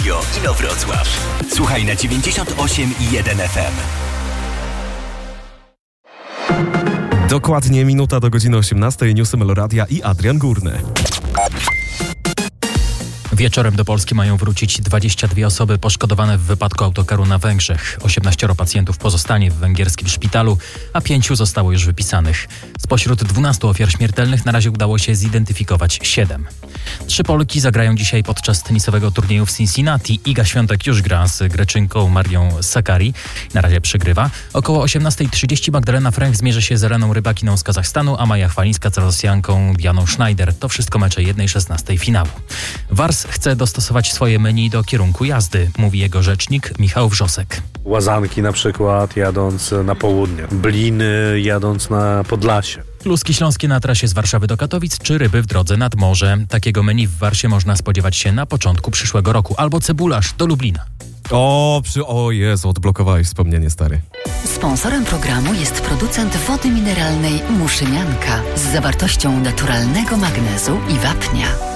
Radio Inowrocław. Słuchaj na 98,1 FM. Dokładnie minuta do godziny 18. Newsy Meloradia i Adrian Górny. Wieczorem do Polski mają wrócić 22 osoby poszkodowane w wypadku autokaru na Węgrzech. 18 pacjentów pozostanie w węgierskim szpitalu, a 5 zostało już wypisanych. Spośród 12 ofiar śmiertelnych na razie udało się zidentyfikować 7. 3 Polki zagrają dzisiaj podczas tenisowego turnieju w Cincinnati. Iga Świątek już gra z Greczynką Marią Sakkari. Na razie przegrywa. Około 18:30 Magdalena Fręch zmierzy się z Eleną Rybakiną z Kazachstanu, a Maja Chwalińska z Rosjanką Dianą Schneider. To wszystko mecze 1/16 finału. Wars chce dostosować swoje menu do kierunku jazdy, mówi jego rzecznik Michał Wrzosek. Łazanki na przykład jadąc na południe, bliny jadąc na Podlasie. Kluski śląskie na trasie z Warszawy do Katowic czy ryby w drodze nad morze. Takiego menu w Warsie można spodziewać się na początku przyszłego roku. Albo cebularz do Lublina. O Jezu, odblokowałeś wspomnienie, stary. Sponsorem programu jest producent wody mineralnej Muszynianka z zawartością naturalnego magnezu i wapnia.